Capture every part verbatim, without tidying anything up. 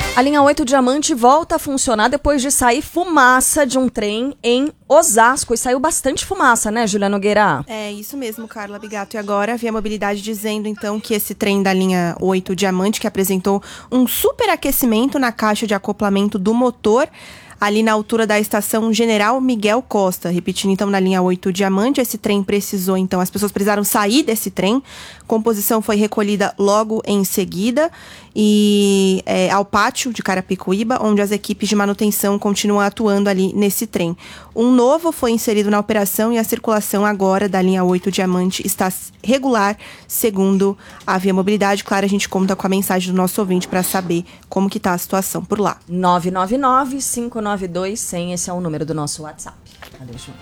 A linha oito Diamante volta a funcionar depois de sair fumaça de um trem em Osasco. E saiu bastante fumaça, né, Juliana Nogueira? É, isso mesmo, Carla Bigato. E agora a Via Mobilidade dizendo, então, que esse trem da linha oito Diamante, que apresentou um superaquecimento na caixa de acoplamento do motor, ali na altura da estação General Miguel Costa. Repetindo, então, na linha oito Diamante, esse trem precisou, então, as pessoas precisaram sair desse trem. Composição foi recolhida logo em seguida e é, ao pátio de Carapicuíba, onde as equipes de manutenção continuam atuando ali nesse trem. Um novo foi inserido na operação e a circulação agora da linha oito Diamante está regular, segundo a Via Mobilidade. Claro, a gente conta com a mensagem do nosso ouvinte para saber como que está a situação por lá. nove nove nove, cinco nove dois, zero zero, esse é o número do nosso WhatsApp. Cadê, Ju?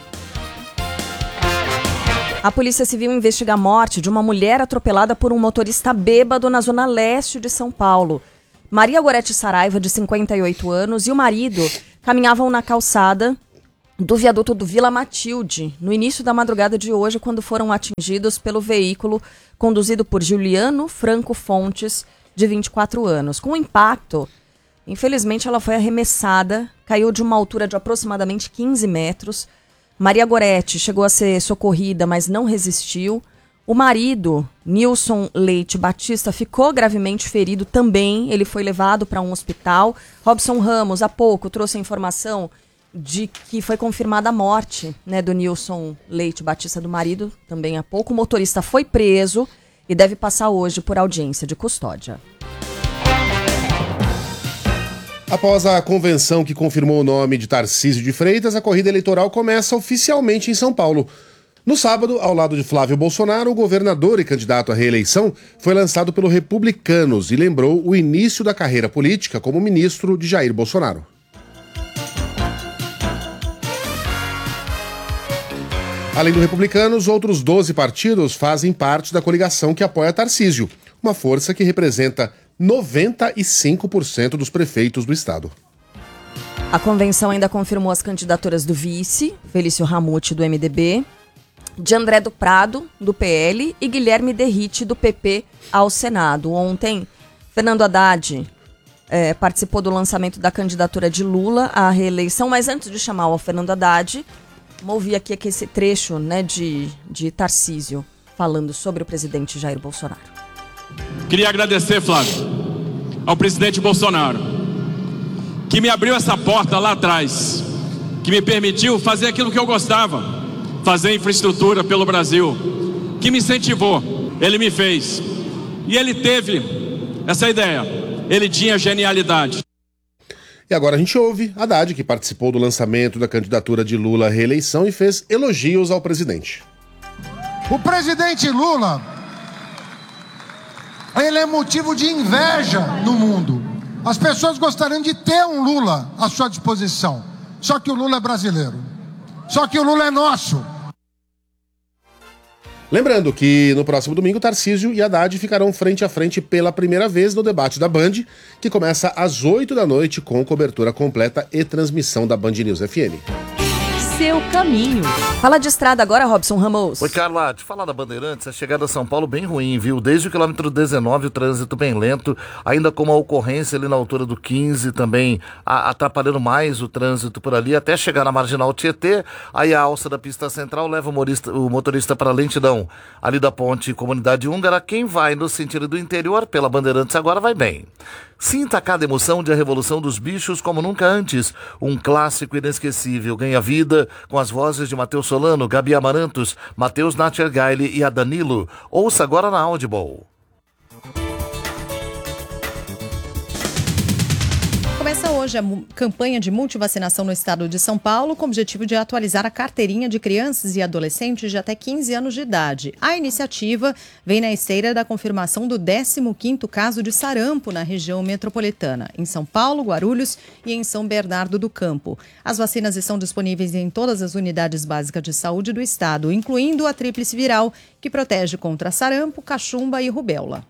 A Polícia Civil investiga a morte de uma mulher atropelada por um motorista bêbado na zona leste de São Paulo. Maria Gorete Saraiva, de cinquenta e oito anos, e o marido caminhavam na calçada do viaduto do Vila Matilde, no início da madrugada de hoje, quando foram atingidos pelo veículo conduzido por Juliano Franco Fontes, de vinte e quatro anos. Com o impacto, infelizmente, ela foi arremessada, caiu de uma altura de aproximadamente quinze metros. Maria Gorete chegou a ser socorrida, mas não resistiu. O marido, Nilson Leite Batista, ficou gravemente ferido também. Ele foi levado para um hospital. Robson Ramos, há pouco, trouxe a informação de que foi confirmada a morte, né, do Nilson Leite Batista, do marido, também há pouco. O motorista foi preso e deve passar hoje por audiência de custódia. Após a convenção que confirmou o nome de Tarcísio de Freitas, a corrida eleitoral começa oficialmente em São Paulo. No sábado, ao lado de Flávio Bolsonaro, o governador e candidato à reeleição foi lançado pelo Republicanos e lembrou o início da carreira política como ministro de Jair Bolsonaro. Além do Republicanos, outros doze partidos fazem parte da coligação que apoia Tarcísio, uma força que representa noventa e cinco por cento dos prefeitos do estado. A convenção ainda confirmou as candidaturas do vice, Felício Ramute, do M D B, de André do Prado, do P L, e Guilherme Derrite, do P P, ao Senado. Ontem, Fernando Haddad é, participou do lançamento da candidatura de Lula à reeleição, mas antes de chamar o Fernando Haddad, vamos ouvir aqui, aqui esse trecho, né, de, de Tarcísio falando sobre o presidente Jair Bolsonaro. Queria agradecer, Flávio, ao presidente Bolsonaro, que me abriu essa porta lá atrás, que me permitiu fazer aquilo que eu gostava, fazer infraestrutura pelo Brasil, que me incentivou, ele me fez. E ele teve essa ideia, ele tinha genialidade. E agora a gente ouve Haddad, que participou do lançamento da candidatura de Lula à reeleição e fez elogios ao presidente. O presidente Lula, ele é motivo de inveja no mundo. As pessoas gostariam de ter um Lula à sua disposição. Só que o Lula é brasileiro. Só que o Lula é nosso. Lembrando que no próximo domingo, Tarcísio e Haddad ficarão frente a frente pela primeira vez no debate da Band, que começa às oito da noite com cobertura completa e transmissão da Band News F M. Seu caminho. Fala de estrada agora, Robson Ramos. Oi, Carla, te falar da Bandeirantes, a chegada a São Paulo bem ruim, viu? Desde o quilômetro dezenove, o trânsito bem lento, ainda com uma ocorrência ali na altura do quinze, também a, atrapalhando mais o trânsito por ali, até chegar na Marginal Tietê, aí a alça da pista central leva o motorista, o motorista para a lentidão ali da ponte Comunidade Húngara. Quem vai no sentido do interior pela Bandeirantes agora vai bem. Sinta cada emoção de A Revolução dos Bichos como nunca antes. Um clássico inesquecível ganha vida com as vozes de Matheus Solano, Gabi Amarantos, Matheus Natchergaile e a Danilo. Ouça agora na Audible. Começa hoje a campanha de multivacinação no estado de São Paulo com o objetivo de atualizar a carteirinha de crianças e adolescentes de até quinze anos de idade. A iniciativa vem na esteira da confirmação do décimo quinto caso de sarampo na região metropolitana, em São Paulo, Guarulhos e em São Bernardo do Campo. As vacinas estão disponíveis em todas as unidades básicas de saúde do estado, incluindo a tríplice viral, que protege contra sarampo, cachumba e rubéola.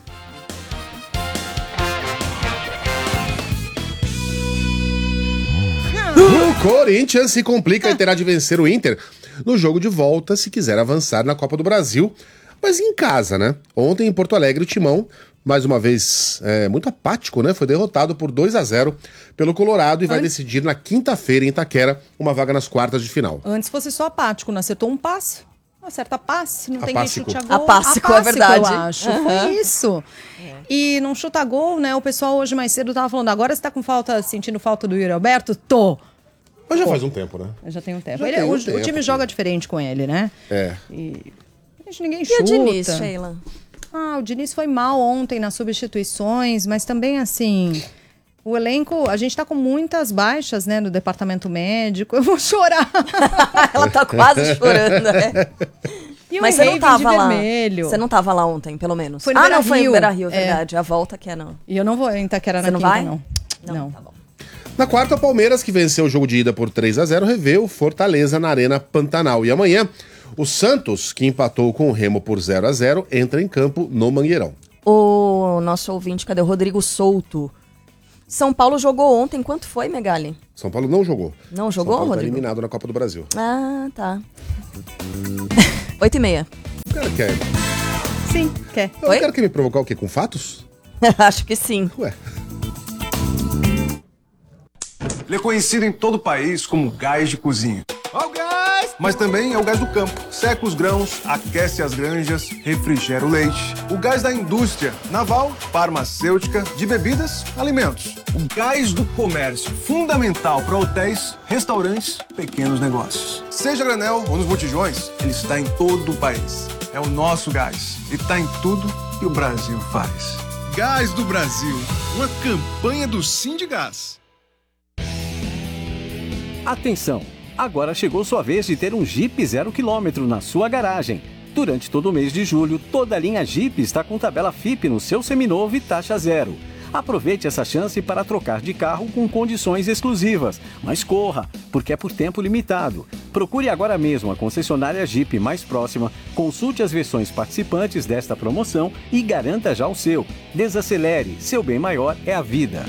O Corinthians se complica e terá de vencer o Inter no jogo de volta se quiser avançar na Copa do Brasil. mas em casa, né? Ontem em Porto Alegre, o Timão, mais uma vez é, muito apático, né? Foi derrotado por dois a zero pelo Colorado e vai Antes... decidir na quinta-feira em Itaquera uma vaga nas quartas de final. Antes fosse só apático, não acertou um passe. Acerta passe, não tem quem Apássico. chute a gol. Apássico, é verdade. Eu acho, Uhum. foi isso. É. E não chuta gol, né? O pessoal hoje mais cedo tava falando, agora você tá com falta, sentindo falta do Yuri Alberto? Tô. Mas já Pô. faz um tempo, né? Já tem um tempo. Já Ele, tem um o, tempo, o time filho. joga diferente com ele, né? É. E gente, ninguém E chuta. o Diniz, Sheila? Ah, o Diniz foi mal ontem nas substituições, mas também assim... O elenco, a gente tá com muitas baixas, né, no departamento médico. Eu vou chorar. Ela tá quase chorando, né? E Mas o você não Raven tava de lá. vermelho. Você não tava lá ontem, pelo menos. Foi no ah, Beira não, foi Rio. no Beira Rio, É. verdade. A volta que é não. E eu não vou em Itaquera Você na não quinta, vai? não. Não, Não. tá bom. Na quarta, o Palmeiras, que venceu o jogo de ida por três a zero, revê o Fortaleza na Arena Pantanal. E amanhã, o Santos, que empatou com o Remo por zero a zero, entra em campo no Mangueirão. O nosso ouvinte, cadê? O Rodrigo Souto. São Paulo jogou ontem. Quanto foi, Megali? São Paulo não jogou. Não jogou, São Paulo tá Rodrigo? eliminado na Copa do Brasil. Ah, tá. Oito e meia. O cara quer... Sim, quer. Eu Oi? quero que me provocar o quê? Com fatos? Acho que sim. Ué. Ele é conhecido em todo o país como gás de cozinha. Ó o gás! Mas também é o gás do campo. Seca os grãos, aquece as granjas, refrigera o leite. O gás da indústria naval, farmacêutica, de bebidas, alimentos. O gás do comércio, fundamental para hotéis, restaurantes, pequenos negócios. Seja a granel ou nos botijões, ele está em todo o país. É o nosso gás e está em tudo que o Brasil faz. Gás do Brasil, uma campanha do Sindigás. Atenção! Agora chegou sua vez de ter um Jeep zero quilômetro na sua garagem. Durante todo o mês de julho, toda a linha Jeep está com tabela F I P no seu seminovo e taxa zero. Aproveite essa chance para trocar de carro com condições exclusivas. Mas corra, porque é por tempo limitado. Procure agora mesmo a concessionária Jeep mais próxima, consulte as versões participantes desta promoção e garanta já o seu. Desacelere, seu bem maior é a vida.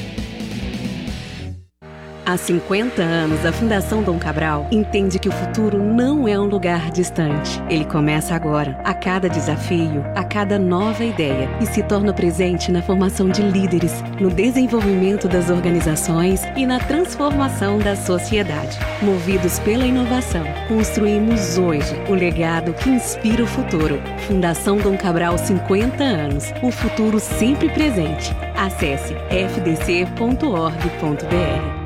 Há cinquenta anos, a Fundação Dom Cabral entende que o futuro não é um lugar distante. Ele começa agora, a cada desafio, a cada nova ideia, e se torna presente na formação de líderes, no desenvolvimento das organizações e na transformação da sociedade. Movidos pela inovação, construímos hoje o legado que inspira o futuro. Fundação Dom Cabral, cinquenta anos. O futuro sempre presente. Acesse f d c ponto org ponto b r.